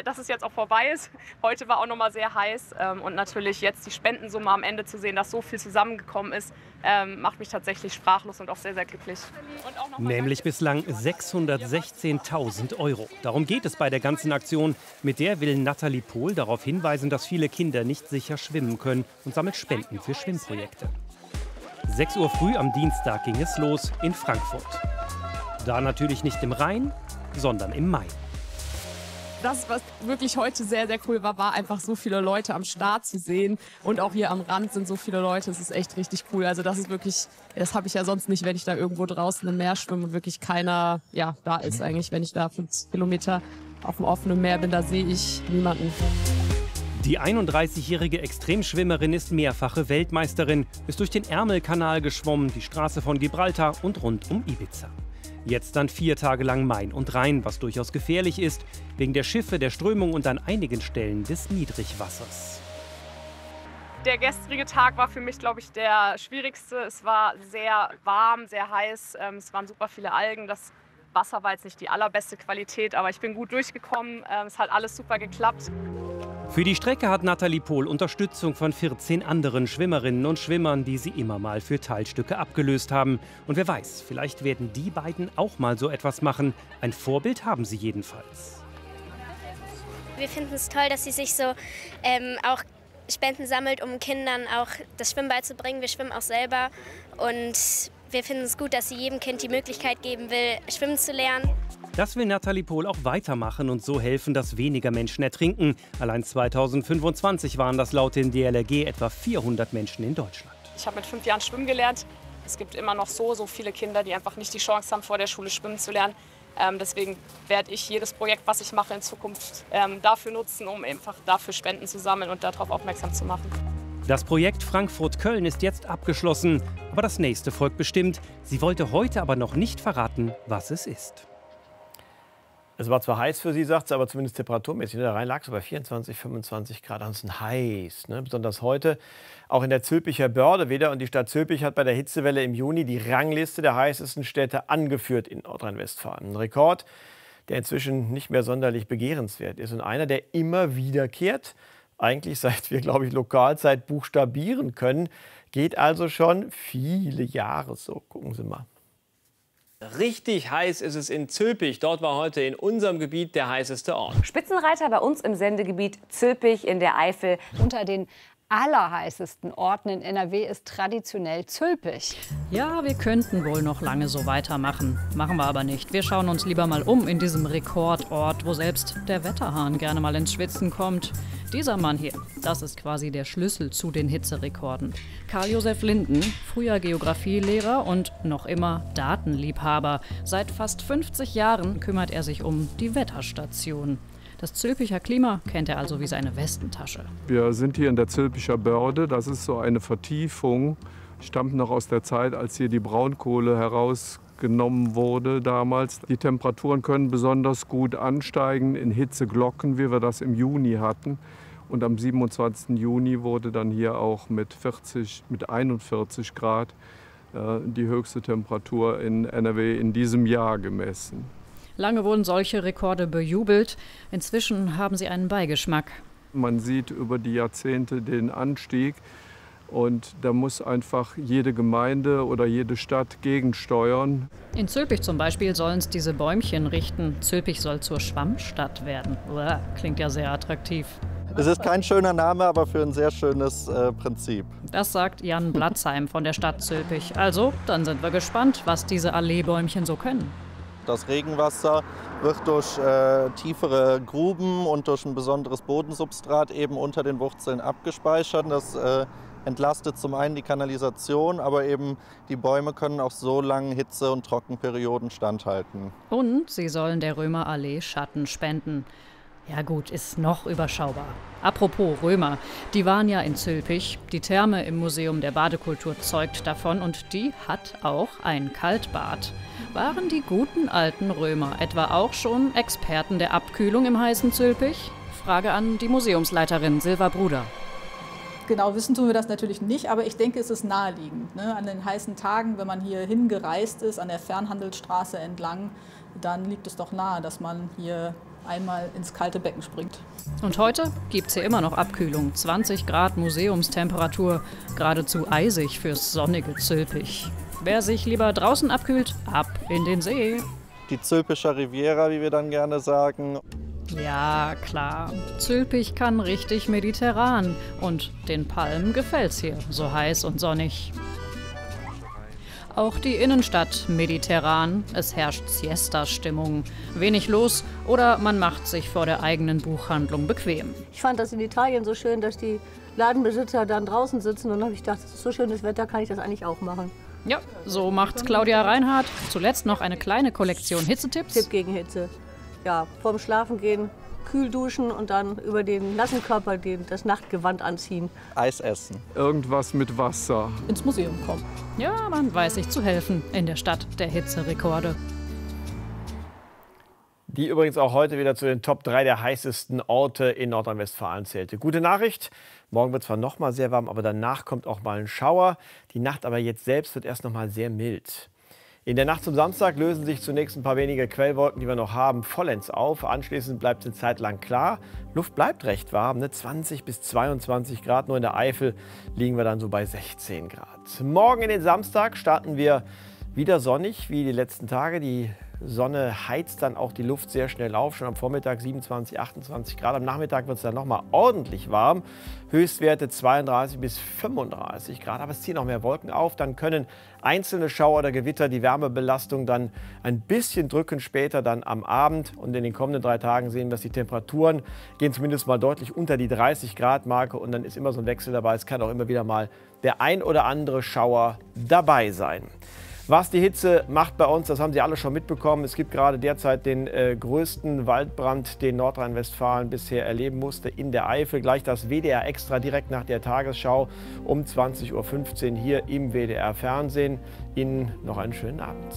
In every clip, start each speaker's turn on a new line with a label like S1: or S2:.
S1: dass es jetzt auch vorbei ist. Heute war auch noch mal sehr heiß und natürlich jetzt die Spendensumme am Ende zu sehen, dass so viel zusammengekommen ist, macht mich tatsächlich sprachlos und auch sehr, sehr glücklich.
S2: Nämlich bislang 616.000 €. Darum geht es bei der ganzen Aktion. Mit der will Nathalie Pohl darauf hinweisen, dass viele Kinder nicht sicher schwimmen können und sammelt Spenden für Schwimmprojekte. 6 Uhr früh am Dienstag ging es los in Frankfurt. Da natürlich nicht im Rhein, sondern im Main.
S3: Das, was wirklich heute sehr, sehr cool war, war einfach so viele Leute am Start zu sehen. Und auch hier am Rand sind so viele Leute. Es ist echt richtig cool. Also das ist wirklich, das habe ich ja sonst nicht, wenn ich da irgendwo draußen im Meer schwimme und wirklich keiner da ist eigentlich. Wenn ich da 50 Kilometer auf dem offenen Meer bin, da sehe ich niemanden.
S2: Die 31-jährige Extremschwimmerin ist mehrfache Weltmeisterin, ist durch den Ärmelkanal geschwommen, die Straße von Gibraltar und rund um Ibiza. Jetzt dann 4 Tage lang Main und Rhein, was durchaus gefährlich ist, wegen der Schiffe, der Strömung und an einigen Stellen des Niedrigwassers.
S1: Der gestrige Tag war für mich, glaube ich, der schwierigste. Es war sehr warm, sehr heiß, es waren super viele Algen. Das Wasser war jetzt nicht die allerbeste Qualität, aber ich bin gut durchgekommen. Es hat alles super geklappt.
S2: Für die Strecke hat Nathalie Pohl Unterstützung von 14 anderen Schwimmerinnen und Schwimmern, die sie immer mal für Teilstücke abgelöst haben. Und wer weiß, vielleicht werden die beiden auch mal so etwas machen. Ein Vorbild haben sie jedenfalls.
S4: Wir finden es toll, dass sie sich so auch Spenden sammelt, um Kindern auch das Schwimmen beizubringen. Wir schwimmen auch selber und wir finden es gut, dass sie jedem Kind die Möglichkeit geben will, schwimmen zu lernen.
S2: Das will Nathalie Pohl auch weitermachen und so helfen, dass weniger Menschen ertrinken. Allein 2025 waren das laut dem DLRG etwa 400 Menschen in Deutschland.
S1: Ich habe mit 5 Jahren schwimmen gelernt. Es gibt immer noch so viele Kinder, die einfach nicht die Chance haben, vor der Schule schwimmen zu lernen. Deswegen werde ich jedes Projekt, was ich mache in Zukunft, dafür nutzen, um einfach dafür Spenden zu sammeln und darauf aufmerksam zu machen.
S2: Das Projekt Frankfurt-Köln ist jetzt abgeschlossen, aber das nächste folgt bestimmt. Sie wollte heute aber noch nicht verraten, was es ist.
S5: Es war zwar heiß für sie, sagt sie, aber zumindest temperaturmäßig. Da rein lag es bei 24, 25 Grad. Ansonsten heiß, ne? Besonders heute. Auch in der Zülpicher Börde wieder. Und die Stadt Zülpich hat bei der Hitzewelle im Juni die Rangliste der heißesten Städte angeführt in Nordrhein-Westfalen. Ein Rekord, der inzwischen nicht mehr sonderlich begehrenswert ist. Und einer, der immer wiederkehrt. Eigentlich seit wir, glaube ich, Lokalzeit buchstabieren können. Geht also schon viele Jahre so. Gucken Sie mal.
S6: Richtig heiß ist es in Zülpich. Dort war heute in unserem Gebiet der heißeste Ort.
S7: Spitzenreiter bei uns im Sendegebiet Zülpich in der Eifel.
S8: Unter den allerheißesten Orten in NRW ist traditionell Zülpich.
S9: Ja, wir könnten wohl noch lange so weitermachen. Machen wir aber nicht. Wir schauen uns lieber mal um in diesem Rekordort, wo selbst der Wetterhahn gerne mal ins Schwitzen kommt. Dieser Mann hier, das ist quasi der Schlüssel zu den Hitzerekorden. Karl-Josef Linden, früher Geographielehrer und noch immer Datenliebhaber. Seit fast 50 Jahren kümmert er sich um die Wetterstation. Das Zülpicher Klima kennt er also wie seine Westentasche.
S10: Wir sind hier in der Zülpicher Börde. Das ist so eine Vertiefung, stammt noch aus der Zeit, als hier die Braunkohle herausgenommen wurde damals. Die Temperaturen können besonders gut ansteigen in Hitzeglocken, wie wir das im Juni hatten. Und am 27. Juni wurde dann hier auch mit 41 Grad die höchste Temperatur in NRW in diesem Jahr gemessen.
S9: Lange wurden solche Rekorde bejubelt. Inzwischen haben sie einen Beigeschmack.
S10: Man sieht über die Jahrzehnte den Anstieg. Und da muss einfach jede Gemeinde oder jede Stadt gegensteuern.
S9: In Zülpich zum Beispiel sollen es diese Bäumchen richten. Zülpich soll zur Schwammstadt werden. Uah, klingt ja sehr attraktiv.
S11: Es ist kein schöner Name, aber für ein sehr schönes Prinzip.
S9: Das sagt Jan Blatzheim von der Stadt Zülpich. Also, dann sind wir gespannt, was diese Alleebäumchen so können.
S11: Das Regenwasser wird durch tiefere Gruben und durch ein besonderes Bodensubstrat eben unter den Wurzeln abgespeichert. Das entlastet zum einen die Kanalisation, aber eben die Bäume können auch so langen Hitze- und Trockenperioden standhalten.
S9: Und sie sollen der Römerallee Schatten spenden. Ja gut, ist noch überschaubar. Apropos Römer, die waren ja in Zülpich. Die Therme im Museum der Badekultur zeugt davon und die hat auch ein Kaltbad. Waren die guten alten Römer etwa auch schon Experten der Abkühlung im heißen Zülpich? Frage an die Museumsleiterin Silva Bruder.
S12: Genau wissen tun wir das natürlich nicht, aber ich denke, es ist naheliegend. Ne? An den heißen Tagen, wenn man hier hingereist ist, an der Fernhandelsstraße entlang, dann liegt es doch nahe, dass man hier einmal ins kalte Becken springt.
S9: Und heute gibt's hier immer noch Abkühlung. 20 Grad Museumstemperatur. Geradezu eisig fürs sonnige Zülpich. Wer sich lieber draußen abkühlt, ab in den See.
S11: Die Zülpicher Riviera, wie wir dann gerne sagen.
S9: Ja, klar. Zülpich kann richtig mediterran. Und den Palmen gefällt's hier, so heiß und sonnig. Auch die Innenstadt mediterran. Es herrscht Siesta-Stimmung. Wenig los oder man macht sich vor der eigenen Buchhandlung bequem.
S13: Ich fand das in Italien so schön, dass die Ladenbesitzer dann draußen sitzen. Und dann habe ich gedacht, das ist so schönes Wetter, kann ich das eigentlich auch machen.
S9: Ja, so macht's Claudia Reinhardt. Zuletzt noch eine kleine Kollektion Hitzetipps.
S13: Tipp gegen Hitze. Ja, vorm Schlafengehen kühl duschen und dann über den nassen Körper das Nachtgewand anziehen.
S11: Eis essen.
S10: Irgendwas mit Wasser.
S12: Ins Museum kommen.
S9: Ja, man weiß sich zu helfen in der Stadt der Hitzerekorde.
S5: Die übrigens auch heute wieder zu den Top 3 der heißesten Orte in Nordrhein-Westfalen zählte. Gute Nachricht, morgen wird zwar noch mal sehr warm, aber danach kommt auch mal ein Schauer. Die Nacht aber jetzt selbst wird erst noch mal sehr mild. In der Nacht zum Samstag lösen sich zunächst ein paar wenige Quellwolken, die wir noch haben, vollends auf. Anschließend bleibt es eine Zeit lang klar. Luft bleibt recht warm, 20 bis 22 Grad. Nur in der Eifel liegen wir dann so bei 16 Grad. Morgen in den Samstag starten wir wieder sonnig wie die letzten Tage. Die Sonne heizt dann auch die Luft sehr schnell auf. Schon am Vormittag 27, 28 Grad. Am Nachmittag wird es dann noch mal ordentlich warm. Höchstwerte 32 bis 35 Grad. Aber es ziehen noch mehr Wolken auf. Dann können einzelne Schauer oder Gewitter die Wärmebelastung dann ein bisschen drücken. Später dann am Abend. Und in den kommenden 3 Tagen sehen wir, dass die Temperaturen gehen zumindest mal deutlich unter die 30 Grad Marke. Und dann ist immer so ein Wechsel dabei. Es kann auch immer wieder mal der ein oder andere Schauer dabei sein. Was die Hitze macht bei uns, das haben Sie alle schon mitbekommen. Es gibt gerade derzeit den größten Waldbrand, den Nordrhein-Westfalen bisher erleben musste, in der Eifel. Gleich das WDR Extra direkt nach der Tagesschau um 20:15 Uhr hier im WDR Fernsehen. Ihnen noch einen schönen Abend.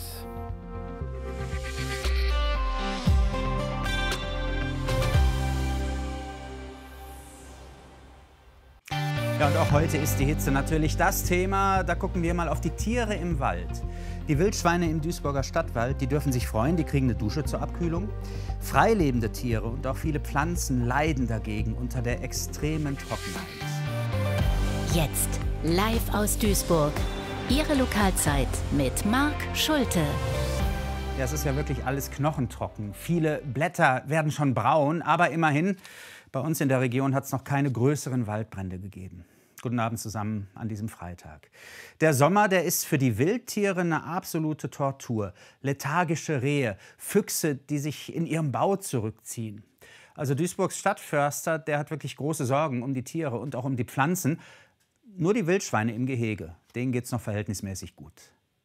S14: Ja, und auch heute ist die Hitze natürlich das Thema. Da gucken wir mal auf die Tiere im Wald. Die Wildschweine im Duisburger Stadtwald, die dürfen sich freuen, die kriegen eine Dusche zur Abkühlung. Freilebende Tiere und auch viele Pflanzen leiden dagegen unter der extremen Trockenheit.
S15: Jetzt live aus Duisburg. Ihre Lokalzeit mit Marc Schulte.
S14: Ja, es ist ja wirklich alles knochentrocken. Viele Blätter werden schon braun, aber immerhin, bei uns in der Region hat es noch keine größeren Waldbrände gegeben. Guten Abend zusammen an diesem Freitag. Der Sommer, der ist für die Wildtiere eine absolute Tortur. Lethargische Rehe, Füchse, die sich in ihrem Bau zurückziehen. Also Duisburgs Stadtförster, der hat wirklich große Sorgen um die Tiere und auch um die Pflanzen. Nur die Wildschweine im Gehege, denen geht's noch verhältnismäßig gut.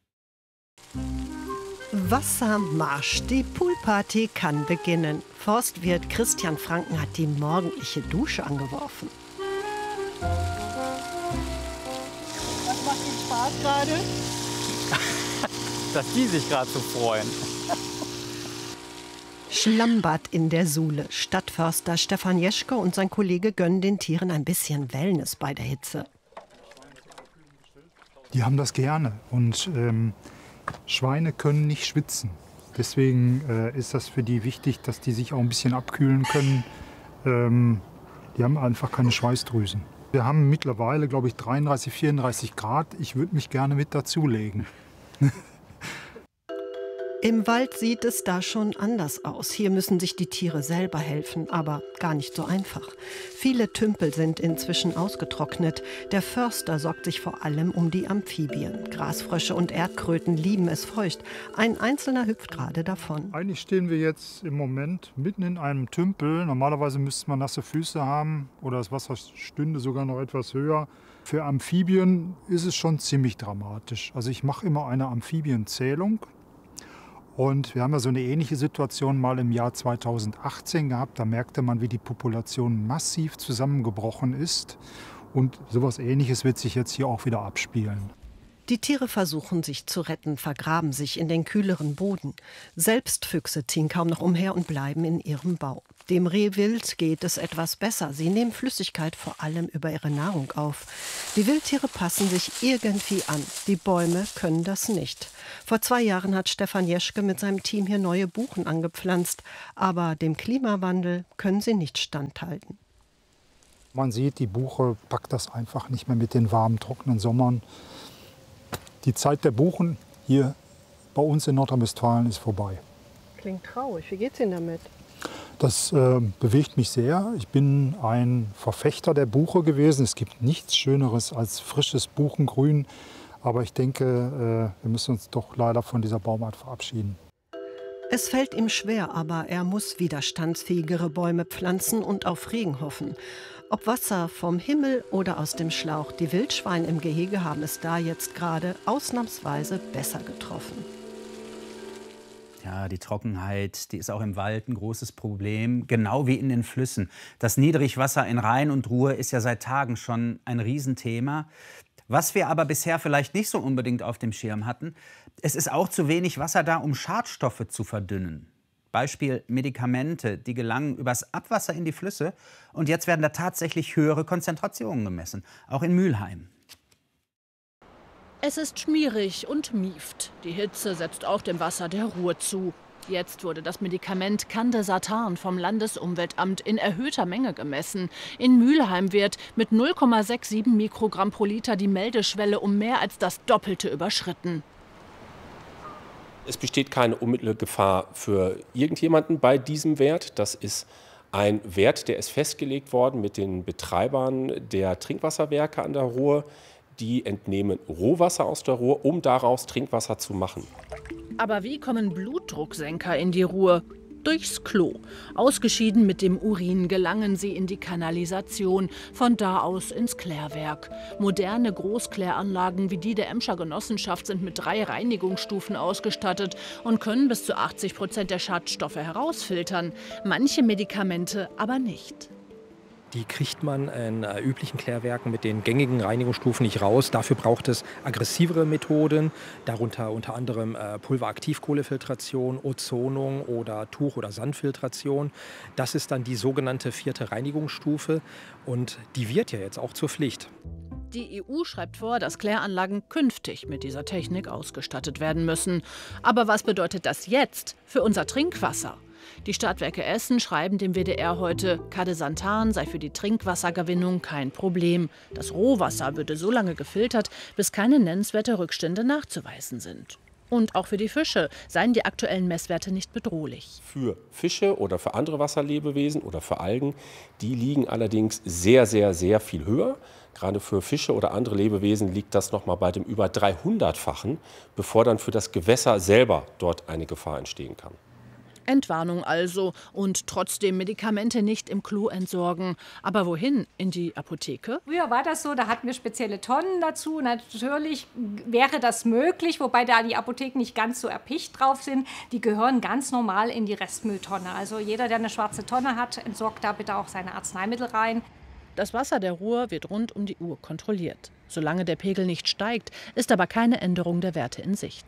S16: Wassermarsch, die Poolparty kann beginnen. Forstwirt Christian Franken hat die morgendliche Dusche angeworfen.
S17: Was macht Ihnen Spaß gerade? Dass die sich gerade so freuen.
S16: Schlammbad in der Suhle. Stadtförster Stefan Jeschke und sein Kollege gönnen den Tieren ein bisschen Wellness bei der Hitze.
S18: Die haben das gerne und Schweine können nicht schwitzen. Deswegen ist das für die wichtig, dass die sich auch ein bisschen abkühlen können. Die haben einfach keine Schweißdrüsen. Wir haben mittlerweile, glaube ich, 33, 34 Grad. Ich würde mich gerne mit dazulegen.
S16: Im Wald sieht es da schon anders aus. Hier müssen sich die Tiere selber helfen, aber gar nicht so einfach. Viele Tümpel sind inzwischen ausgetrocknet. Der Förster sorgt sich vor allem um die Amphibien. Grasfrösche und Erdkröten lieben es feucht. Ein einzelner hüpft gerade davon.
S18: Eigentlich stehen wir jetzt im Moment mitten in einem Tümpel. Normalerweise müsste man nasse Füße haben oder das Wasser stünde sogar noch etwas höher. Für Amphibien ist es schon ziemlich dramatisch. Also ich mache immer eine Amphibienzählung. Und wir haben ja so eine ähnliche Situation mal im Jahr 2018 gehabt. Da merkte man, wie die Population massiv zusammengebrochen ist. Und sowas Ähnliches wird sich jetzt hier auch wieder abspielen.
S16: Die Tiere versuchen sich zu retten, vergraben sich in den kühleren Boden. Selbst Füchse ziehen kaum noch umher und bleiben in ihrem Bau. Dem Rehwild geht es etwas besser. Sie nehmen Flüssigkeit vor allem über ihre Nahrung auf. Die Wildtiere passen sich irgendwie an. Die Bäume können das nicht. Vor 2 Jahren hat Stefan Jeschke mit seinem Team hier neue Buchen angepflanzt. Aber dem Klimawandel können sie nicht standhalten.
S18: Man sieht, die Buche packt das einfach nicht mehr mit den warmen, trockenen Sommern. Die Zeit der Buchen hier bei uns in Nordrhein-Westfalen ist vorbei.
S16: Klingt traurig. Wie geht's Ihnen damit?
S18: Das bewegt mich sehr. Ich bin ein Verfechter der Buche gewesen. Es gibt nichts Schöneres als frisches Buchengrün. Aber ich denke, wir müssen uns doch leider von dieser Baumart verabschieden.
S16: Es fällt ihm schwer, aber er muss widerstandsfähigere Bäume pflanzen und auf Regen hoffen. Ob Wasser vom Himmel oder aus dem Schlauch, die Wildschweine im Gehege haben es da jetzt gerade ausnahmsweise besser getroffen.
S14: Ja, die Trockenheit, die ist auch im Wald ein großes Problem, genau wie in den Flüssen. Das Niedrigwasser in Rhein und Ruhr ist ja seit Tagen schon ein Riesenthema. Was wir aber bisher vielleicht nicht so unbedingt auf dem Schirm hatten, es ist auch zu wenig Wasser da, um Schadstoffe zu verdünnen. Beispiel Medikamente, die gelangen übers Abwasser in die Flüsse und jetzt werden da tatsächlich höhere Konzentrationen gemessen, auch in Mülheim.
S19: Es ist schmierig und mieft. Die Hitze setzt auch dem Wasser der Ruhr zu. Jetzt wurde das Medikament Candesartan vom Landesumweltamt in erhöhter Menge gemessen. In Mülheim wird mit 0,67 Mikrogramm pro Liter die Meldeschwelle um mehr als das Doppelte überschritten.
S20: Es besteht keine unmittelbare Gefahr für irgendjemanden bei diesem Wert. Das ist ein Wert, der ist festgelegt worden mit den Betreibern der Trinkwasserwerke an der Ruhr. Die entnehmen Rohwasser aus der Ruhr, um daraus Trinkwasser zu machen.
S19: Aber wie kommen Blutdrucksenker in die Ruhr? Durchs Klo. Ausgeschieden mit dem Urin gelangen sie in die Kanalisation, von da aus ins Klärwerk. Moderne Großkläranlagen wie die der Emscher Genossenschaft sind mit 3 Reinigungsstufen ausgestattet und können bis zu 80% der Schadstoffe herausfiltern. Manche Medikamente aber nicht.
S21: Die kriegt man in üblichen Klärwerken mit den gängigen Reinigungsstufen nicht raus. Dafür braucht es aggressivere Methoden, darunter unter anderem Pulveraktivkohlefiltration, Ozonung oder Tuch- oder Sandfiltration. Das ist dann die sogenannte 4. Reinigungsstufe und die wird ja jetzt auch zur Pflicht.
S19: Die EU schreibt vor, dass Kläranlagen künftig mit dieser Technik ausgestattet werden müssen. Aber was bedeutet das jetzt für unser Trinkwasser? Die Stadtwerke Essen schreiben dem WDR heute, Candesartan sei für die Trinkwassergewinnung kein Problem. Das Rohwasser würde so lange gefiltert, bis keine nennenswerte Rückstände nachzuweisen sind. Und auch für die Fische seien die aktuellen Messwerte nicht bedrohlich.
S20: Für Fische oder für andere Wasserlebewesen oder für Algen, die liegen allerdings sehr, sehr, sehr viel höher. Gerade für Fische oder andere Lebewesen liegt das noch mal bei dem über 300-fachen, bevor dann für das Gewässer selber dort eine Gefahr entstehen kann.
S19: Entwarnung also und trotzdem Medikamente nicht im Klo entsorgen. Aber wohin? In die Apotheke?
S22: Früher war das so, da hatten wir spezielle Tonnen dazu. Natürlich wäre das möglich, wobei da die Apotheken nicht ganz so erpicht drauf sind. Die gehören ganz normal in die Restmülltonne. Also jeder, der eine schwarze Tonne hat, entsorgt da bitte auch seine Arzneimittel rein.
S19: Das Wasser der Ruhr wird rund um die Uhr kontrolliert. Solange der Pegel nicht steigt, ist aber keine Änderung der Werte in Sicht.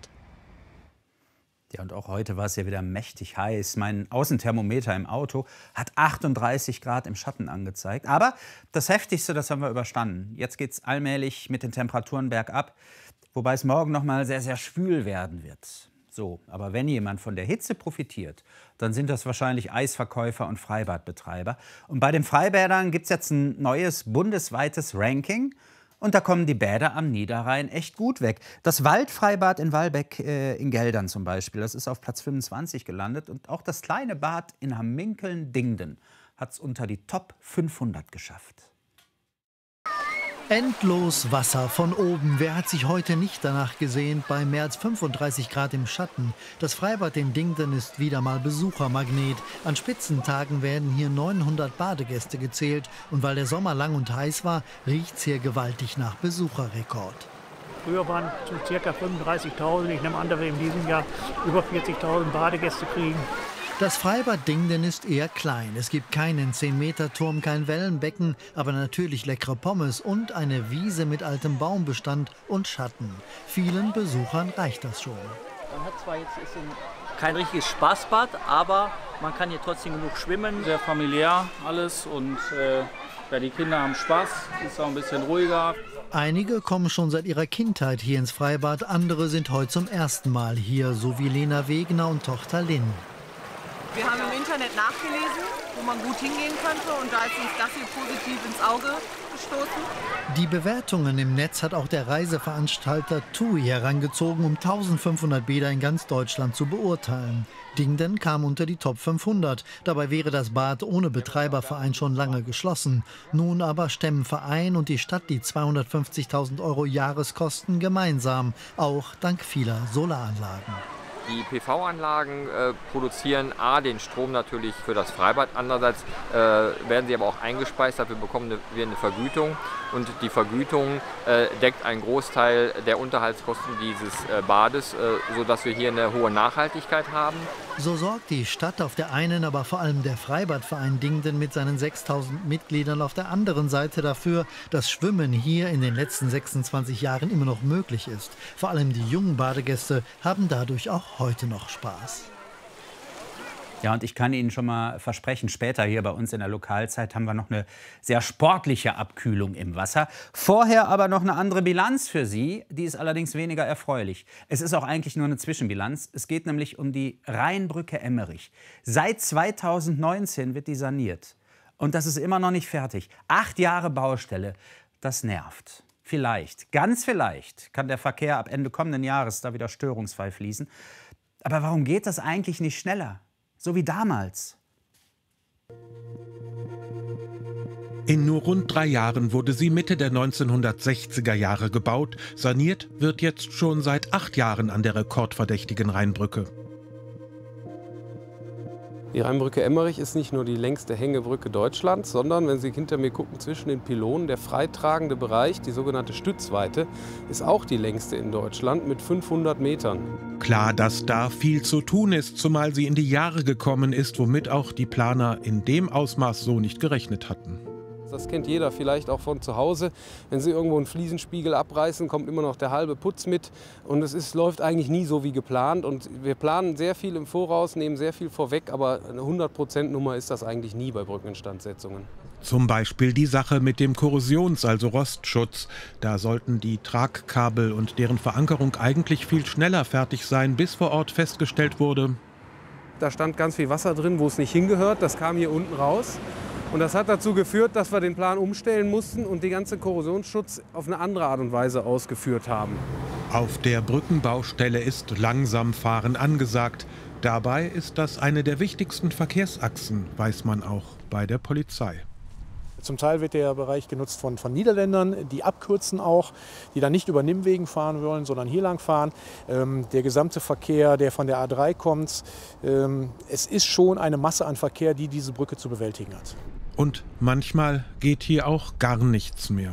S14: Ja, und auch heute war es ja wieder mächtig heiß. Mein Außenthermometer im Auto hat 38 Grad im Schatten angezeigt. Aber das Heftigste, das haben wir überstanden. Jetzt geht es allmählich mit den Temperaturen bergab, wobei es morgen noch mal sehr, sehr schwül werden wird. So, aber wenn jemand von der Hitze profitiert, dann sind das wahrscheinlich Eisverkäufer und Freibadbetreiber. Und bei den Freibädern gibt es jetzt ein neues bundesweites Ranking. Und da kommen die Bäder am Niederrhein echt gut weg. Das Waldfreibad in Walbeck in Geldern zum Beispiel, das ist auf Platz 25 gelandet. Und auch das kleine Bad in Hamminkeln-Dingden hat es unter die Top 500 geschafft.
S23: Endlos Wasser von oben. Wer hat sich heute nicht danach gesehnt bei mehr als 35 Grad im Schatten? Das Freibad in Dingden ist wieder mal Besuchermagnet. An Spitzentagen werden hier 900 Badegäste gezählt. Und weil der Sommer lang und heiß war, riecht's hier gewaltig nach Besucherrekord.
S24: Früher waren es so ca. 35.000. Ich nehme an, dass wir in diesem Jahr über 40.000 Badegäste kriegen.
S23: Das Freibad Dingden ist eher klein. Es gibt keinen 10-Meter-Turm, kein Wellenbecken, aber natürlich leckere Pommes und eine Wiese mit altem Baumbestand und Schatten. Vielen Besuchern reicht das schon.
S25: Man hat zwar jetzt ist
S1: kein richtiges Spaßbad, aber man kann hier trotzdem genug schwimmen.
S2: Sehr familiär alles und die Kinder haben Spaß, ist auch ein bisschen ruhiger.
S23: Einige kommen schon seit ihrer Kindheit hier ins Freibad, andere sind heute zum ersten Mal hier, so wie Lena Wegner und Tochter Lynn.
S3: Wir haben im Internet nachgelesen, wo man gut hingehen könnte, und da ist uns das hier positiv ins Auge gestoßen.
S23: Die Bewertungen im Netz hat auch der Reiseveranstalter TUI herangezogen, um 1500 Bäder in ganz Deutschland zu beurteilen. Dingden kam unter die Top 500. Dabei wäre das Bad ohne Betreiberverein schon lange geschlossen. Nun aber stemmen Verein und die Stadt die 250.000 € Jahreskosten gemeinsam, auch dank vieler Solaranlagen.
S4: Die PV-Anlagen produzieren den Strom natürlich für das Freibad. Andererseits werden sie aber auch eingespeist, dafür bekommen wir eine Vergütung. Und die Vergütung deckt einen Großteil der Unterhaltskosten dieses Bades, sodass wir hier eine hohe Nachhaltigkeit haben.
S23: So sorgt die Stadt auf der einen, aber vor allem der Freibadverein Dingden mit seinen 6.000 Mitgliedern auf der anderen Seite dafür, dass Schwimmen hier in den letzten 26 Jahren immer noch möglich ist. Vor allem die jungen Badegäste haben dadurch auch heute noch Spaß.
S14: Ja, und ich kann Ihnen schon mal versprechen, später hier bei uns in der Lokalzeit haben wir noch eine sehr sportliche Abkühlung im Wasser. Vorher aber noch eine andere Bilanz für Sie, die ist allerdings weniger erfreulich. Es ist auch eigentlich nur eine Zwischenbilanz. Es geht nämlich um die Rheinbrücke Emmerich. Seit 2019 wird die saniert. Und das ist immer noch nicht fertig. 8 Jahre Baustelle, das nervt. Vielleicht, ganz vielleicht, kann der Verkehr ab Ende kommenden Jahres da wieder störungsfrei fließen. Aber warum geht das eigentlich nicht schneller? So wie damals.
S25: In nur rund 3 Jahren wurde sie Mitte der 1960er Jahre gebaut. Saniert wird jetzt schon seit 8 Jahren an der rekordverdächtigen Rheinbrücke.
S26: Die Rheinbrücke Emmerich ist nicht nur die längste Hängebrücke Deutschlands, sondern, wenn Sie hinter mir gucken, zwischen den Pylonen, der freitragende Bereich, die sogenannte Stützweite, ist auch die längste in Deutschland mit 500 Metern.
S25: Klar, dass da viel zu tun ist, zumal sie in die Jahre gekommen ist, womit auch die Planer in dem Ausmaß so nicht gerechnet hatten.
S26: Das kennt jeder vielleicht auch von zu Hause. Wenn Sie irgendwo einen Fliesenspiegel abreißen, kommt immer noch der halbe Putz mit. Und es läuft eigentlich nie so wie geplant. Und wir planen sehr viel im Voraus, nehmen sehr viel vorweg. Aber eine 100%-Nummer ist das eigentlich nie bei Brückeninstandsetzungen.
S25: Zum Beispiel die Sache mit dem Korrosions-, also Rostschutz. Da sollten die Tragkabel und deren Verankerung eigentlich viel schneller fertig sein, bis vor Ort festgestellt wurde:
S26: Da stand ganz viel Wasser drin, wo es nicht hingehört. Das kam hier unten raus. Und das hat dazu geführt, dass wir den Plan umstellen mussten und die ganze Korrosionsschutz auf eine andere Art und Weise ausgeführt haben.
S25: Auf der Brückenbaustelle ist Langsamfahren angesagt. Dabei ist das eine der wichtigsten Verkehrsachsen, weiß man auch bei der Polizei.
S27: Zum Teil wird der Bereich genutzt von Niederländern, die abkürzen auch, die dann nicht über Nimmwegen fahren wollen, sondern hier lang fahren. Der gesamte Verkehr, der von der A3 kommt, es ist schon eine Masse an Verkehr, die diese Brücke zu bewältigen hat.
S25: Und manchmal geht hier auch gar nichts mehr.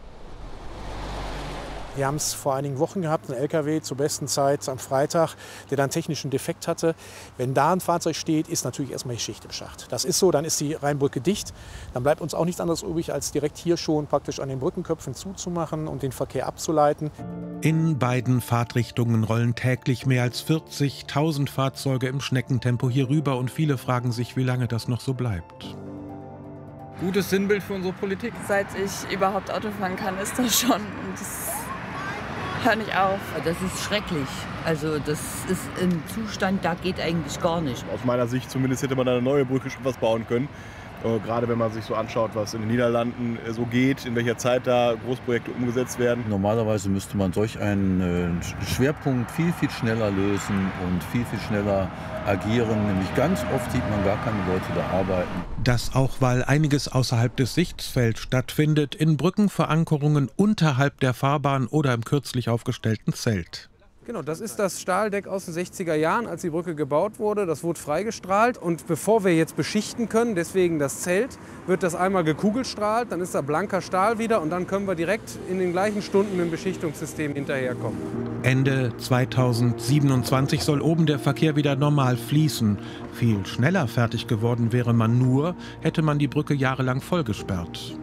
S27: Wir haben es vor einigen Wochen gehabt, einen LKW zur besten Zeit am Freitag, der dann technischen Defekt hatte. Wenn da ein Fahrzeug steht, ist natürlich erstmal die Schicht im Schacht. Das ist so, dann ist die Rheinbrücke dicht. Dann bleibt uns auch nichts anderes übrig, als direkt hier schon praktisch an den Brückenköpfen zuzumachen und den Verkehr abzuleiten.
S25: In beiden Fahrtrichtungen rollen täglich mehr als 40.000 Fahrzeuge im Schneckentempo hier rüber und viele fragen sich, wie lange das noch so bleibt.
S28: Gutes Sinnbild für unsere Politik.
S29: Seit ich überhaupt Auto fahren kann, ist das schon. Und das hört nicht auf.
S30: Das ist schrecklich. Also das ist ein Zustand, da geht eigentlich gar nicht.
S31: Aus meiner Sicht zumindest hätte man da eine neue Brücke schon was bauen können. Gerade wenn man sich so anschaut, was in den Niederlanden so geht, in welcher Zeit da Großprojekte umgesetzt werden.
S32: Normalerweise müsste man solch einen Schwerpunkt viel, viel schneller lösen und viel, viel schneller agieren. Nämlich ganz oft sieht man gar keine Leute da arbeiten.
S25: Das auch, weil einiges außerhalb des Sichtfelds stattfindet, in Brückenverankerungen unterhalb der Fahrbahn oder im kürzlich aufgestellten Zelt.
S26: Genau, das ist das Stahldeck aus den 60er Jahren, als die Brücke gebaut wurde. Das wurde freigestrahlt und bevor wir jetzt beschichten können, deswegen das Zelt, wird das einmal gekugelstrahlt, dann ist da blanker Stahl wieder und dann können wir direkt in den gleichen Stunden mit dem Beschichtungssystem hinterherkommen.
S25: Ende 2027 soll oben der Verkehr wieder normal fließen. Viel schneller fertig geworden wäre man nur, hätte man die Brücke jahrelang vollgesperrt.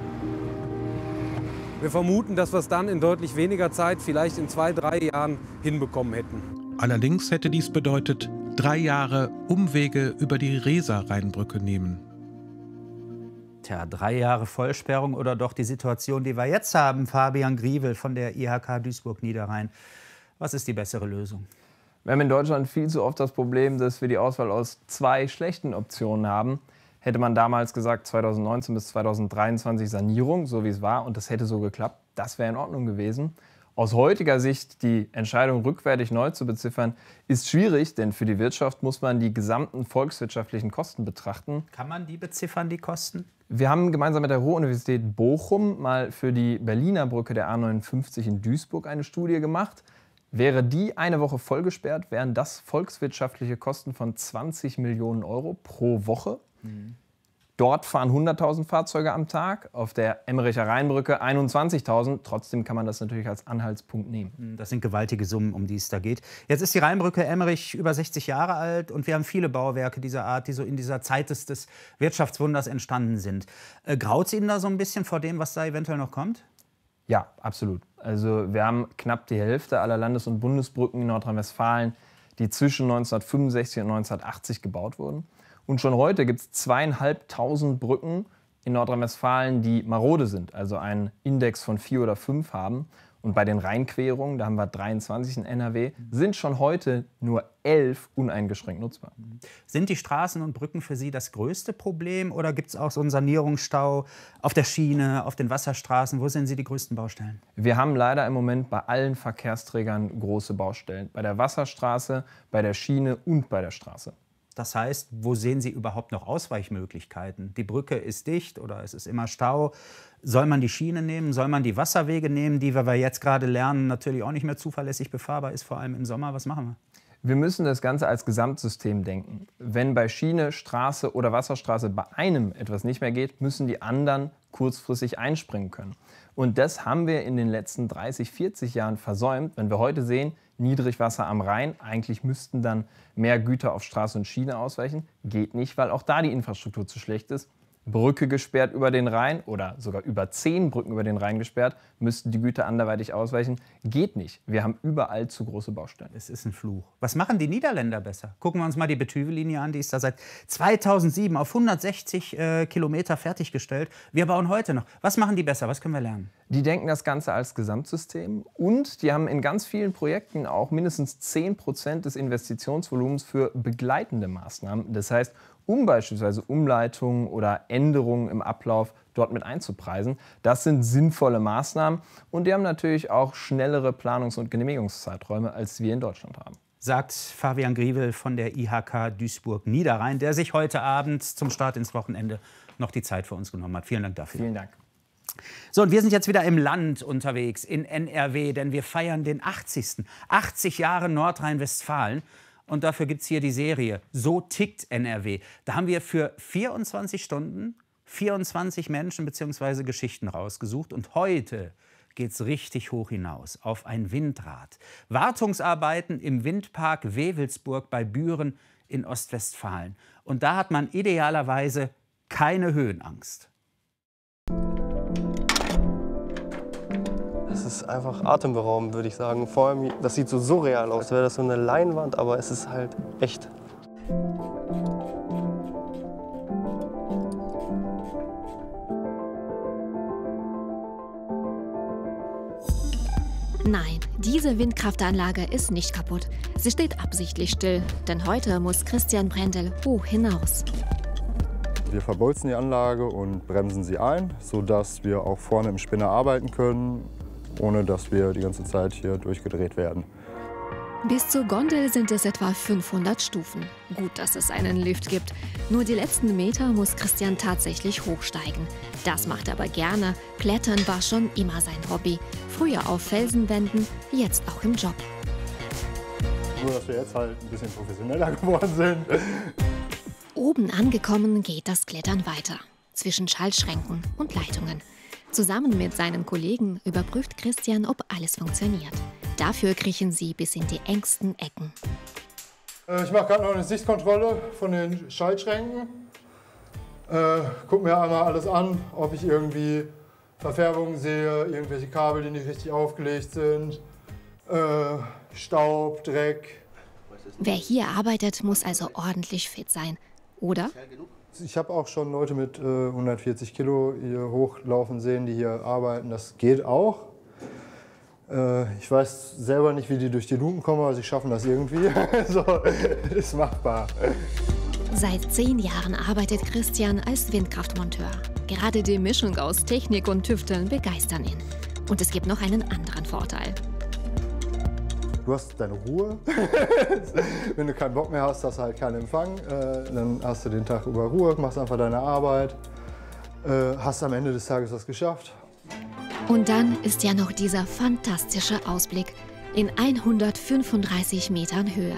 S26: Wir vermuten, dass wir es dann in deutlich weniger Zeit, vielleicht in 2, 3 Jahren, hinbekommen hätten.
S25: Allerdings hätte dies bedeutet 3 Jahre Umwege über die Reser-Rheinbrücke nehmen.
S14: Tja, 3 Jahre Vollsperrung oder doch die Situation, die wir jetzt haben, Fabian Grievel von der IHK Duisburg-Niederrhein. Was ist die bessere Lösung?
S5: Wir haben in Deutschland viel zu oft das Problem, dass wir die Auswahl aus 2 schlechten Optionen haben. Hätte man damals gesagt, 2019 bis 2023 Sanierung, so wie es war, und das hätte so geklappt, das wäre in Ordnung gewesen. Aus heutiger Sicht die Entscheidung rückwärtig neu zu beziffern, ist schwierig, denn für die Wirtschaft muss man die gesamten volkswirtschaftlichen Kosten betrachten.
S14: Kann man die beziffern, die Kosten?
S5: Wir haben gemeinsam mit der Ruhr-Universität Bochum mal für die Berliner Brücke der A59 in Duisburg eine Studie gemacht. Wäre die eine Woche vollgesperrt, wären das volkswirtschaftliche Kosten von 20 Millionen Euro pro Woche. Dort fahren 100.000 Fahrzeuge am Tag, auf der Emmericher Rheinbrücke 21.000. Trotzdem kann man das natürlich als Anhaltspunkt nehmen.
S14: Das sind gewaltige Summen, um die es da geht. Jetzt ist die Rheinbrücke Emmerich über 60 Jahre alt und wir haben viele Bauwerke dieser Art, die so in dieser Zeit des Wirtschaftswunders entstanden sind. Graut es Ihnen da so ein bisschen vor dem, was da eventuell noch kommt?
S5: Ja, absolut. Also wir haben knapp die Hälfte aller Landes- und Bundesbrücken in Nordrhein-Westfalen, die zwischen 1965 und 1980 gebaut wurden. Und schon heute gibt es 2.500 Brücken in Nordrhein-Westfalen, die marode sind, also einen Index von 4 oder 5 haben. Und bei den Rheinquerungen, da haben wir 23 in NRW, sind schon heute nur 11 uneingeschränkt nutzbar.
S14: Sind die Straßen und Brücken für Sie das größte Problem oder gibt es auch so einen Sanierungsstau auf der Schiene, auf den Wasserstraßen? Wo sehen Sie die größten Baustellen?
S5: Wir haben leider im Moment bei allen Verkehrsträgern große Baustellen. Bei der Wasserstraße, bei der Schiene und bei der Straße.
S14: Das heißt, wo sehen Sie überhaupt noch Ausweichmöglichkeiten? Die Brücke ist dicht oder es ist immer Stau. Soll man die Schiene nehmen? Soll man die Wasserwege nehmen, die, wie wir jetzt gerade lernen, natürlich auch nicht mehr zuverlässig befahrbar ist, vor allem im Sommer? Was machen wir?
S5: Wir müssen das Ganze als Gesamtsystem denken. Wenn bei Schiene, Straße oder Wasserstraße bei einem etwas nicht mehr geht, müssen die anderen kurzfristig einspringen können. Und das haben wir in den letzten 30, 40 Jahren versäumt. Wenn wir heute sehen, Niedrigwasser am Rhein, eigentlich müssten dann mehr Güter auf Straße und Schiene ausweichen. Geht nicht, weil auch da die Infrastruktur zu schlecht ist. Brücke gesperrt über den Rhein oder sogar über 10 Brücken über den Rhein gesperrt, müssten die Güter anderweitig ausweichen. Geht nicht. Wir haben überall zu große Baustellen.
S14: Es ist ein Fluch. Was machen die Niederländer besser? Gucken wir uns mal die Bethüve-Linie an. Die ist da seit 2007 auf 160 Kilometer fertiggestellt. Wir bauen heute noch. Was machen die besser? Was können wir lernen?
S5: Die denken das Ganze als Gesamtsystem und die haben in ganz vielen Projekten auch mindestens 10% des Investitionsvolumens für begleitende Maßnahmen. Das heißt, um beispielsweise Umleitungen oder Änderungen im Ablauf dort mit einzupreisen. Das sind sinnvolle Maßnahmen und die haben natürlich auch schnellere Planungs- und Genehmigungszeiträume, als wir in Deutschland haben.
S14: Sagt Fabian Grievel von der IHK Duisburg-Niederrhein, der sich heute Abend zum Start ins Wochenende noch die Zeit für uns genommen hat. Vielen Dank dafür.
S5: Vielen Dank.
S14: So, und wir sind jetzt wieder im Land unterwegs, in NRW, denn wir feiern den 80. 80 Jahre Nordrhein-Westfalen. Und dafür gibt es hier die Serie So tickt NRW. Da haben wir für 24 Stunden 24 Menschen bzw. Geschichten rausgesucht. Und heute geht es richtig hoch hinaus auf ein Windrad. Wartungsarbeiten im Windpark Wewelsburg bei Büren in Ostwestfalen. Und da hat man idealerweise keine Höhenangst.
S6: Es ist einfach atemberaubend, würde ich sagen. Vor allem, das sieht so surreal aus, als wäre das so eine Leinwand, aber es ist halt echt.
S7: Nein, diese Windkraftanlage ist nicht kaputt. Sie steht absichtlich still, denn heute muss Christian Brendel hoch hinaus.
S8: Wir verbolzen die Anlage und bremsen sie ein, sodass wir auch vorne im Spinner arbeiten können, ohne dass wir die ganze Zeit hier durchgedreht werden.
S7: Bis zur Gondel sind es etwa 500 Stufen. Gut, dass es einen Lift gibt. Nur die letzten Meter muss Christian tatsächlich hochsteigen. Das macht er aber gerne. Klettern war schon immer sein Hobby. Früher auf Felsenwänden, jetzt auch im Job.
S8: Nur, dass wir jetzt halt ein bisschen professioneller geworden sind.
S7: Oben angekommen geht das Klettern weiter. Zwischen Schaltschränken und Leitungen. Zusammen mit seinen Kollegen überprüft Christian, ob alles funktioniert. Dafür kriechen sie bis in die engsten Ecken.
S8: Ich mache gerade noch eine Sichtkontrolle von den Schaltschränken. Guck mir einmal alles an, ob ich irgendwie Verfärbungen sehe, irgendwelche Kabel, die nicht richtig aufgelegt sind, Staub, Dreck.
S7: Wer hier arbeitet, muss also ordentlich fit sein, oder?
S8: Ich habe auch schon Leute mit 140 Kilo hier hochlaufen sehen, die hier arbeiten. Das geht auch. Ich weiß selber nicht, wie die durch die Luken kommen, aber sie schaffen das irgendwie. So, ist machbar.
S7: Seit 10 Jahren arbeitet Christian als Windkraftmonteur. Gerade die Mischung aus Technik und Tüfteln begeistern ihn. Und es gibt noch einen anderen Vorteil.
S8: Du hast deine Ruhe. Wenn du keinen Bock mehr hast, hast du halt keinen Empfang. Dann hast du den Tag über Ruhe, machst einfach deine Arbeit, hast am Ende des Tages was geschafft.
S7: Und dann ist ja noch dieser fantastische Ausblick in 135 Metern Höhe.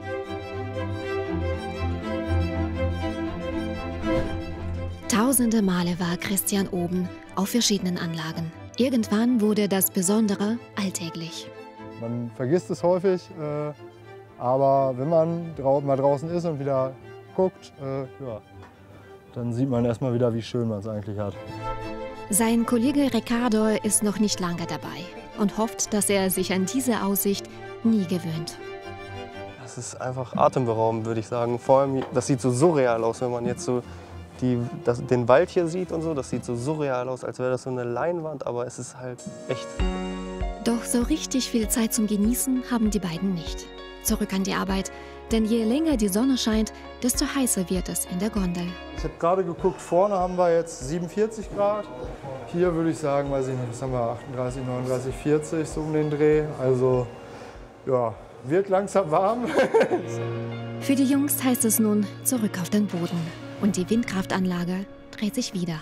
S7: Tausende Male war Christian oben auf verschiedenen Anlagen. Irgendwann wurde das Besondere alltäglich.
S8: Man vergisst es häufig, aber wenn man mal draußen ist und wieder guckt, ja, dann sieht man erstmal wieder, wie schön man es eigentlich hat.
S7: Sein Kollege Ricardo ist noch nicht lange dabei und hofft, dass er sich an diese Aussicht nie gewöhnt.
S6: Das ist einfach atemberaubend, würde ich sagen. Vor allem, das sieht so surreal aus, wenn man jetzt so den Wald hier sieht und so. Das sieht so surreal aus, als wäre das so eine Leinwand, aber es ist halt echt.
S7: Doch so richtig viel Zeit zum Genießen haben die beiden nicht. Zurück an die Arbeit, denn je länger die Sonne scheint, desto heißer wird es in der Gondel.
S8: Ich habe gerade geguckt, vorne haben wir jetzt 47 Grad. Hier würde ich sagen, weiß ich nicht, was haben wir, 38, 39, 40, so um den Dreh. Also, ja, wird langsam warm.
S7: Für die Jungs heißt es nun zurück auf den Boden. Und die Windkraftanlage dreht sich wieder.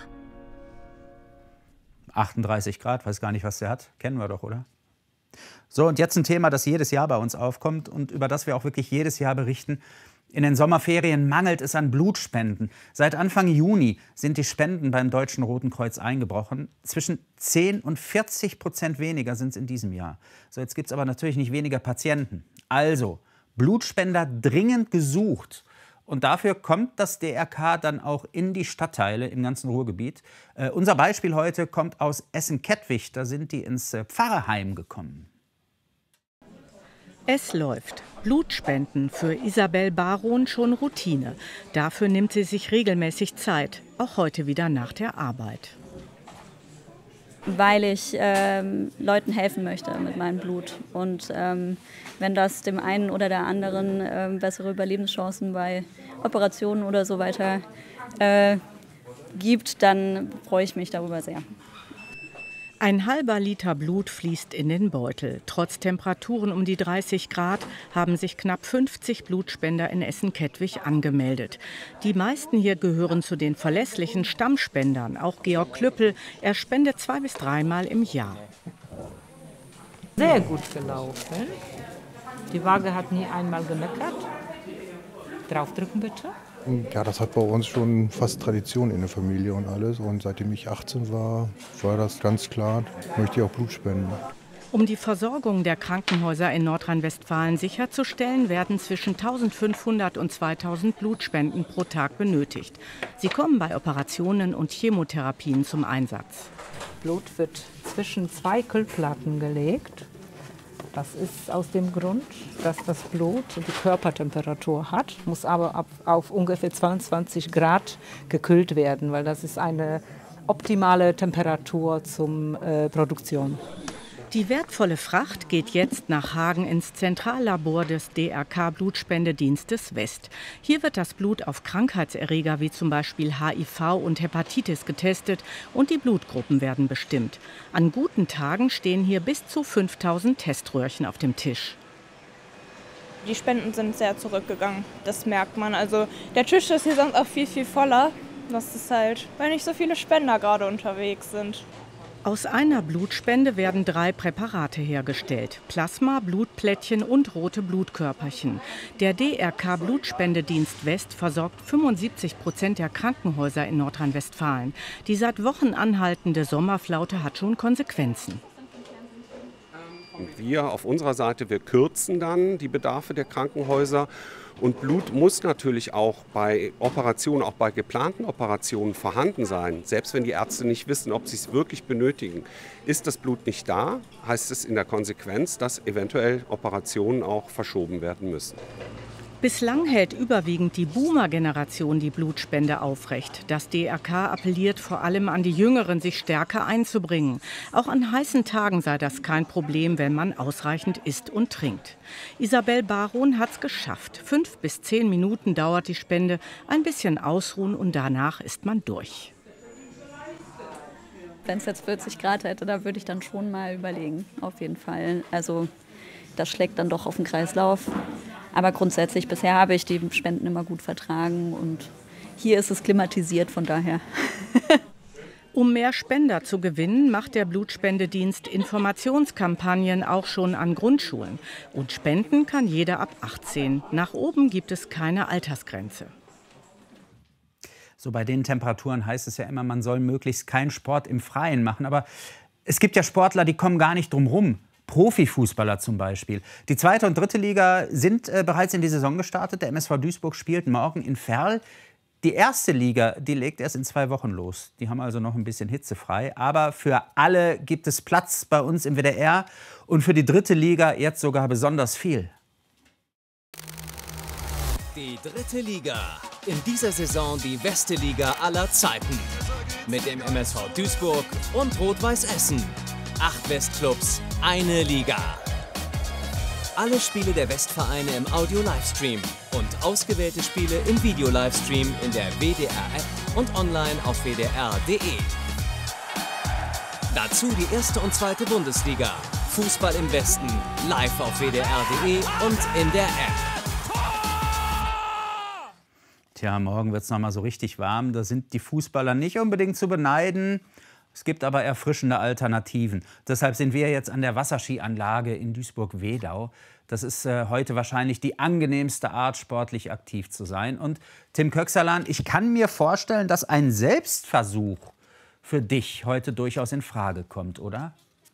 S14: 38 Grad, weiß gar nicht, was der hat. Kennen wir doch, oder? So, und jetzt ein Thema, das jedes Jahr bei uns aufkommt und über das wir auch wirklich jedes Jahr berichten. In den Sommerferien mangelt es an Blutspenden. Seit Anfang Juni sind die Spenden beim Deutschen Roten Kreuz eingebrochen. Zwischen 10 und 40% weniger sind es in diesem Jahr. So, jetzt gibt es aber natürlich nicht weniger Patienten. Also, Blutspender dringend gesucht. Und dafür kommt das DRK dann auch in die Stadtteile im ganzen Ruhrgebiet. Unser Beispiel heute kommt aus Essen-Kettwig. Da sind die ins Pfarrerheim gekommen.
S9: Es läuft. Blutspenden für Isabel Baron schon Routine. Dafür nimmt sie sich regelmäßig Zeit, auch heute wieder nach der Arbeit.
S10: Weil ich Leuten helfen möchte mit meinem Blut. Und wenn das dem einen oder der anderen bessere Überlebenschancen bei Operationen oder so weiter gibt, dann freue ich mich darüber sehr.
S9: Ein halber Liter Blut fließt in den Beutel. Trotz Temperaturen um die 30 Grad haben sich knapp 50 Blutspender in Essen-Kettwig angemeldet. Die meisten hier gehören zu den verlässlichen Stammspendern. Auch Georg Klüppel, er spendet 2 bis 3 Mal im Jahr.
S11: Sehr gut gelaufen. Die Waage hat nie einmal gemeckert. Draufdrücken bitte.
S12: Ja, das hat bei uns schon fast Tradition in der Familie und alles. Und seitdem ich 18 war, war das ganz klar, möchte ich auch Blut spenden.
S9: Um die Versorgung der Krankenhäuser in Nordrhein-Westfalen sicherzustellen, werden zwischen 1500 und 2000 Blutspenden pro Tag benötigt. Sie kommen bei Operationen und Chemotherapien zum Einsatz.
S11: Blut wird zwischen 2 Kühlplatten gelegt. Das ist aus dem Grund, dass das Blut die Körpertemperatur hat, muss aber auf ungefähr 22 Grad gekühlt werden, weil das ist eine optimale Temperatur zur Produktion.
S9: Die wertvolle Fracht geht jetzt nach Hagen ins Zentrallabor des DRK-Blutspendedienstes West. Hier wird das Blut auf Krankheitserreger wie zum Beispiel HIV und Hepatitis getestet und die Blutgruppen werden bestimmt. An guten Tagen stehen hier bis zu 5000 Teströhrchen auf dem Tisch.
S13: Die Spenden sind sehr zurückgegangen, das merkt man. Also der Tisch ist hier sonst auch viel, viel voller. Das ist halt, weil nicht so viele Spender gerade unterwegs sind.
S9: Aus einer Blutspende werden 3 Präparate hergestellt. Plasma, Blutplättchen und rote Blutkörperchen. Der DRK-Blutspendedienst West versorgt 75% der Krankenhäuser in Nordrhein-Westfalen. Die seit Wochen anhaltende Sommerflaute hat schon Konsequenzen.
S1: spenden. Wir auf unserer Seite, wir kürzen dann die Bedarfe der Krankenhäuser. Und Blut muss natürlich auch bei Operationen, auch bei geplanten Operationen vorhanden sein. Selbst wenn die Ärzte nicht wissen, ob sie es wirklich benötigen. Ist das Blut nicht da, heißt es in der Konsequenz, dass eventuell Operationen auch verschoben werden müssen.
S9: Bislang hält überwiegend die Boomer-Generation die Blutspende aufrecht. Das DRK appelliert vor allem an die Jüngeren, sich stärker einzubringen. Auch an heißen Tagen sei das kein Problem, wenn man ausreichend isst und trinkt. Isabel Baron hat es geschafft. 5 bis 10 Minuten dauert die Spende, ein bisschen ausruhen und danach ist man durch.
S10: Wenn es jetzt 40 Grad hätte, da würde ich dann schon mal überlegen, auf jeden Fall. Also das schlägt dann doch auf den Kreislauf. Aber grundsätzlich, bisher habe ich die Spenden immer gut vertragen und hier ist es klimatisiert, von daher.
S9: Um mehr Spender zu gewinnen, macht der Blutspendedienst Informationskampagnen auch schon an Grundschulen. Und spenden kann jeder ab 18. Nach oben gibt es keine Altersgrenze.
S14: So bei den Temperaturen heißt es ja immer, man soll möglichst keinen Sport im Freien machen. Aber es gibt ja Sportler, die kommen gar nicht drum rum. Profifußballer zum Beispiel. Die 2. und 3. Liga sind bereits in die Saison gestartet. Der MSV Duisburg spielt morgen in Verl. Die 1. Liga, die legt erst in 2 Wochen los. Die haben also noch ein bisschen hitzefrei. Aber für alle gibt es Platz bei uns im WDR. Und für die 3. Liga jetzt sogar besonders viel.
S2: Die 3. Liga. In dieser Saison die beste Liga aller Zeiten. Mit dem MSV Duisburg und Rot-Weiß Essen. 8 Westclubs, eine Liga. Alle Spiele der Westvereine im Audio-Livestream und ausgewählte Spiele im Video-Livestream in der WDR-App und online auf wdr.de. Dazu die 1. und 2. Bundesliga. Fußball im Westen, live auf wdr.de und in der App.
S14: Tja, morgen wird es noch mal so richtig warm. Da sind die Fußballer nicht unbedingt zu beneiden. Es gibt aber erfrischende Alternativen. Deshalb sind wir jetzt an der Wasserskianlage in Duisburg-Wedau. Das ist heute wahrscheinlich die angenehmste Art, sportlich aktiv zu sein. Und Tim Köxerlan, ich kann mir vorstellen, dass ein Selbstversuch für dich heute durchaus in Frage kommt, oder?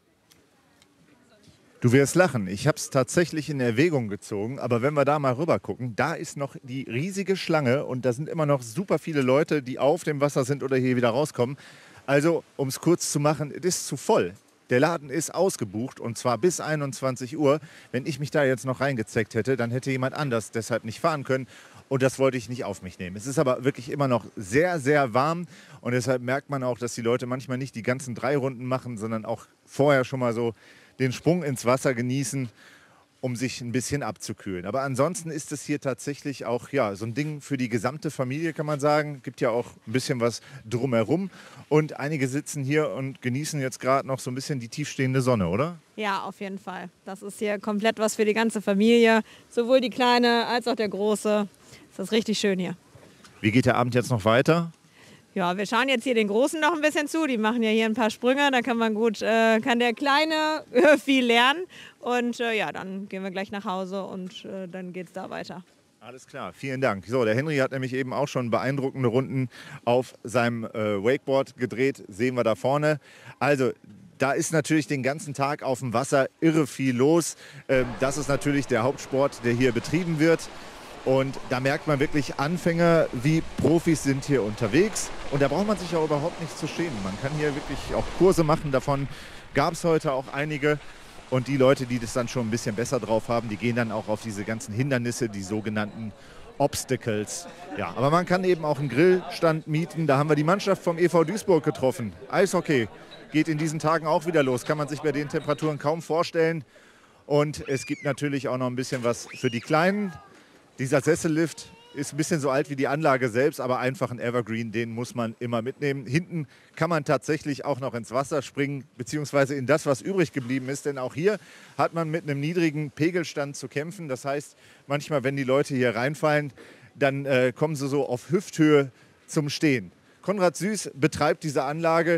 S3: Du wirst lachen. Ich habe es tatsächlich in Erwägung gezogen. Aber wenn wir da mal rüber gucken, da ist noch die riesige Schlange. Und da sind immer noch super viele Leute, die auf dem Wasser sind oder hier wieder rauskommen. Also, um es kurz zu machen, es ist zu voll. Der Laden ist ausgebucht und zwar bis 21 Uhr. Wenn ich mich da jetzt noch reingezeckt hätte, dann hätte jemand anders deshalb nicht fahren können. Und das wollte ich nicht auf mich nehmen. Es ist aber wirklich immer noch sehr, sehr warm. Und deshalb merkt man auch, dass die Leute manchmal nicht die ganzen 3 Runden machen, sondern auch vorher schon mal so den Sprung ins Wasser genießen, um sich ein bisschen abzukühlen. Aber ansonsten ist es hier tatsächlich auch ja, so ein Ding für die gesamte Familie, kann man sagen. Gibt ja auch ein bisschen was drumherum. Und einige sitzen hier und genießen jetzt gerade noch so ein bisschen die tiefstehende Sonne, oder?
S15: Ja, auf jeden Fall. Das ist hier komplett was für die ganze Familie. Sowohl die Kleine als auch der Große. Das ist richtig schön hier.
S3: Wie geht der Abend jetzt noch weiter?
S15: Ja, wir schauen jetzt hier den Großen noch ein bisschen zu. Die machen ja hier ein paar Sprünge. Da kann kann der Kleine viel lernen. Und ja, dann gehen wir gleich nach Hause und dann geht es da weiter.
S3: Alles klar, vielen Dank. So, der Henry hat nämlich eben auch schon beeindruckende Runden auf seinem Wakeboard gedreht. Sehen wir da vorne. Also, da ist natürlich den ganzen Tag auf dem Wasser irre viel los. Das ist natürlich der Hauptsport, der hier betrieben wird. Und da merkt man wirklich, Anfänger wie Profis sind hier unterwegs. Und da braucht man sich auch überhaupt nicht zu schämen. Man kann hier wirklich auch Kurse machen. Davon gab es heute auch einige. Und die Leute, die das dann schon ein bisschen besser drauf haben, die gehen dann auch auf diese ganzen Hindernisse, die sogenannten Obstacles. Ja, aber man kann eben auch einen Grillstand mieten. Da haben wir die Mannschaft vom EV Duisburg getroffen. Eishockey geht in diesen Tagen auch wieder los. Kann man sich bei den Temperaturen kaum vorstellen. Und es gibt natürlich auch noch ein bisschen was für die Kleinen. Dieser Sessellift ist ein bisschen so alt wie die Anlage selbst, aber einfach ein Evergreen, den muss man immer mitnehmen. Hinten kann man tatsächlich auch noch ins Wasser springen, beziehungsweise in das, was übrig geblieben ist. Denn auch hier hat man mit einem niedrigen Pegelstand zu kämpfen. Das heißt, manchmal, wenn die Leute hier reinfallen, dann kommen sie so auf Hüfthöhe zum Stehen. Konrad Süß betreibt diese Anlage.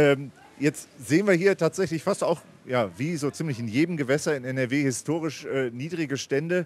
S3: Jetzt sehen wir hier tatsächlich fast auch, ja, wie so ziemlich in jedem Gewässer in NRW historisch niedrige Stände.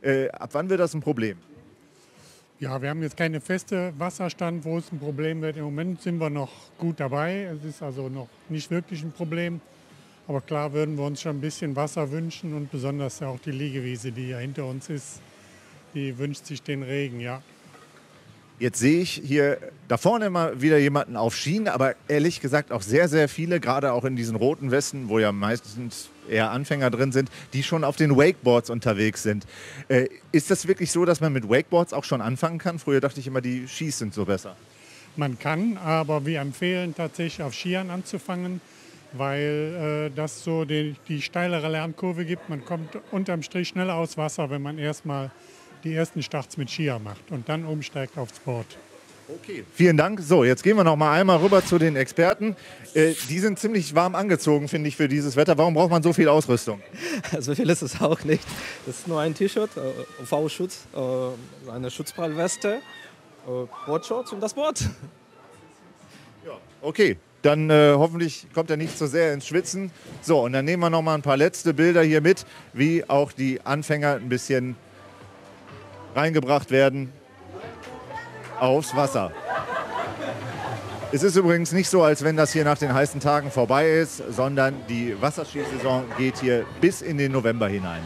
S3: Ab wann wird das ein Problem?
S16: Ja, wir haben jetzt keine feste Wasserstand, wo es ein Problem wird. Im Moment sind wir noch gut dabei. Es ist also noch nicht wirklich ein Problem. Aber klar würden wir uns schon ein bisschen Wasser wünschen und besonders ja auch die Liegewiese, die ja hinter uns ist, die wünscht sich den Regen, ja.
S3: Jetzt sehe ich hier da vorne immer wieder jemanden auf Schienen, aber ehrlich gesagt auch sehr, sehr viele, gerade auch in diesen roten Westen, wo ja meistens eher Anfänger drin sind, die schon auf den Wakeboards unterwegs sind. Ist das wirklich so, dass man mit Wakeboards auch schon anfangen kann? Früher dachte ich immer, die Skis sind so besser.
S16: Man kann, aber wir empfehlen tatsächlich auf Skiern anzufangen, weil das so die steilere Lernkurve gibt. Man kommt unterm Strich schneller aus Wasser, wenn man erstmal die ersten Starts mit Skier macht und dann umsteigt aufs Board.
S3: Okay, vielen Dank. So, jetzt gehen wir noch mal einmal rüber zu den Experten. Die sind ziemlich warm angezogen, finde ich, für dieses Wetter. Warum braucht man so viel Ausrüstung?
S4: So viel ist es auch nicht. Das ist nur ein T-Shirt, UV-Schutz, eine Schutzbrillweste, Boardshorts und das Board.
S3: Ja, okay. Dann hoffentlich kommt er nicht zu sehr ins Schwitzen. So, und dann nehmen wir noch mal ein paar letzte Bilder hier mit, wie auch die Anfänger ein bisschen reingebracht werden aufs Wasser. Es ist übrigens nicht so, als wenn das hier nach den heißen Tagen vorbei ist, sondern die Wasserskisaison geht hier bis in den November hinein.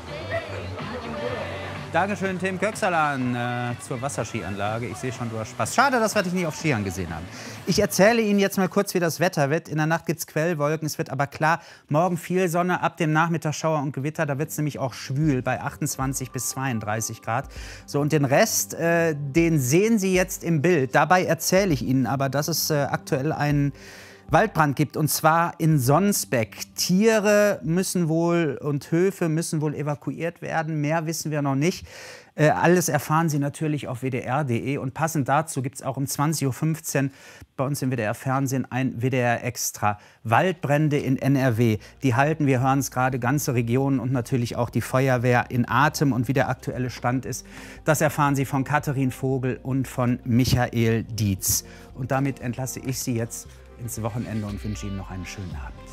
S14: Dankeschön, Tim Köxalan, zur Wasserskianlage. Ich sehe schon, du hast Spaß. Schade, dass wir dich nicht auf Skiern gesehen haben. Ich erzähle Ihnen jetzt mal kurz, wie das Wetter wird. In der Nacht gibt es Quellwolken, es wird aber klar. Morgen viel Sonne, ab dem Nachmittag Schauer und Gewitter. Da wird es nämlich auch schwül bei 28 bis 32 Grad. So, und den Rest, den sehen Sie jetzt im Bild. Dabei erzähle ich Ihnen aber, dass es aktuell einen Waldbrand gibt, und zwar in Sonsbeck. Tiere müssen wohl und Höfe müssen wohl evakuiert werden. Mehr wissen wir noch nicht. Alles erfahren Sie natürlich auf wdr.de. Und passend dazu gibt es auch um 20.15 Uhr bei uns im WDR-Fernsehen ein WDR-Extra. Waldbrände in NRW. Die halten, wir hören es gerade, ganze Regionen und natürlich auch die Feuerwehr in Atem. Und wie der aktuelle Stand ist, das erfahren Sie von Katharin Vogel und von Michael Dietz. Und damit entlasse ich Sie jetzt ins Wochenende und wünsche Ihnen noch einen schönen Abend.